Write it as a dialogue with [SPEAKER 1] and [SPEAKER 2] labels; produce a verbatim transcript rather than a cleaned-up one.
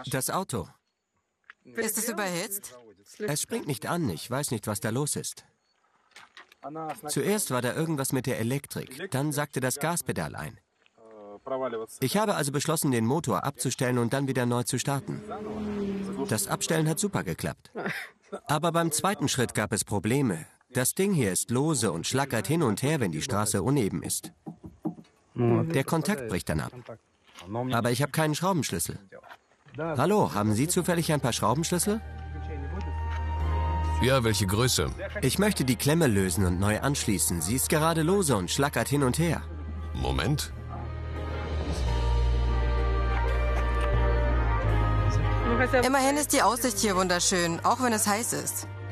[SPEAKER 1] Das Auto.
[SPEAKER 2] Ist es überhitzt?
[SPEAKER 1] Es springt nicht an. Ich weiß nicht, was da los ist. Zuerst war da irgendwas mit der Elektrik. Dann sagte das Gaspedal ein. Ich habe also beschlossen, den Motor abzustellen und dann wieder neu zu starten. Das Abstellen hat super geklappt. Aber beim zweiten Schritt gab es Probleme. Das Ding hier ist lose und schlackert hin und her, wenn die Straße uneben ist. Der Kontakt bricht dann ab. Aber ich habe keinen Schraubenschlüssel. Hallo, haben Sie zufällig ein paar Schraubenschlüssel?
[SPEAKER 3] Ja, welche Größe?
[SPEAKER 1] Ich möchte die Klemme lösen und neu anschließen. Sie ist gerade lose und schlackert hin und her.
[SPEAKER 3] Moment.
[SPEAKER 2] Immerhin ist die Aussicht hier wunderschön, auch wenn es heiß ist.